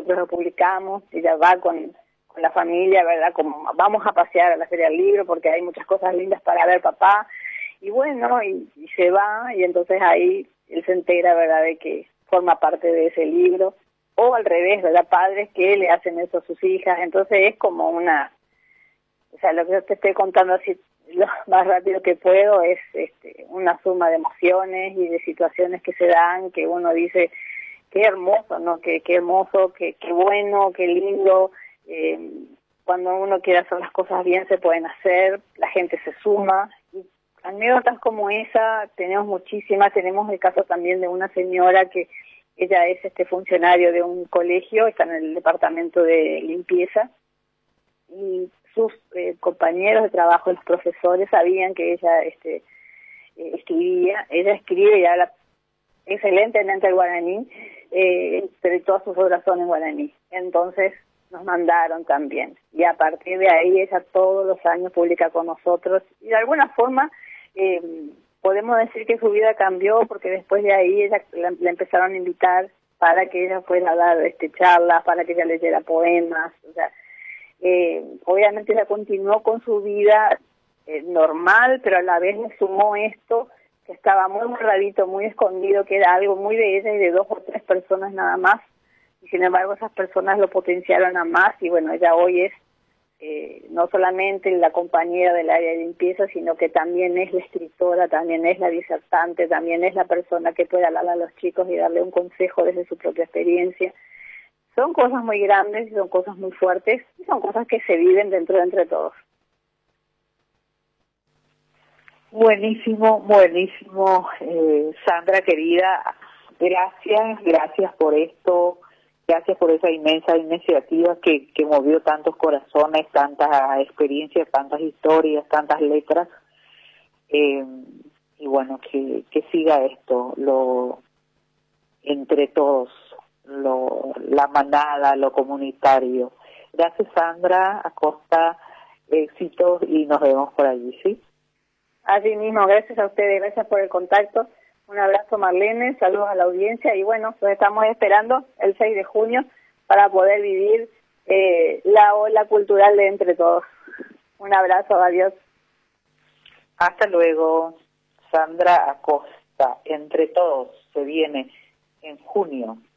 nosotros lo publicamos, ella va con la familia, ¿verdad? Como vamos a pasear a la Feria del Libro porque hay muchas cosas lindas para ver, papá. Y bueno, y se va, y entonces ahí él se entera, ¿verdad?, de que forma parte de ese libro. O al revés, ¿verdad?, padres que le hacen eso a sus hijas. Entonces es como una... O sea, lo que yo te estoy contando así lo más rápido que puedo es una suma de emociones y de situaciones que se dan, que uno dice, qué hermoso, ¿no? Qué hermoso, qué bueno, qué lindo. Cuando uno quiere hacer las cosas bien se pueden hacer, la gente se suma. Y anécdotas como esa tenemos muchísimas. Tenemos el caso también de una señora que ella es funcionario de un colegio, está en el departamento de limpieza, y sus compañeros de trabajo, los profesores, sabían que ella escribía. Ella escribe y habla excelentemente el guaraní, pero todas sus obras son en guaraní. Entonces nos mandaron también, y a partir de ahí ella todos los años publica con nosotros, y de alguna forma podemos decir que su vida cambió, porque después de ahí ella la empezaron a invitar para que ella fuera a dar charlas, para que ella leyera poemas. O sea, obviamente ella continuó con su vida normal, pero a la vez le sumó esto que estaba muy guardadito, muy escondido, que era algo muy de ella y de 2 o 3 personas nada más, y sin embargo esas personas lo potenciaron a más. Y bueno, ella hoy es no solamente la compañera del área de limpieza, sino que también es la escritora, también es la disertante, también es la persona que puede hablar a los chicos y darle un consejo desde su propia experiencia. Son cosas muy grandes, son cosas muy fuertes, y son cosas que se viven dentro de entre todos. Buenísimo, buenísimo, Sandra querida, gracias por esto, gracias por esa inmensa iniciativa que movió tantos corazones, tantas experiencias, tantas historias, tantas letras, y bueno, que siga esto, entre todos, la manada, lo comunitario. Gracias, Sandra Acosta, éxitos, y nos vemos por allí, ¿sí? Así mismo, gracias a ustedes, gracias por el contacto. Un abrazo, Marlene, saludos a la audiencia, y bueno, los estamos esperando el 6 de junio para poder vivir la ola cultural de Entre Todos. Un abrazo, adiós. Hasta luego, Sandra Acosta. Entre Todos se viene en junio.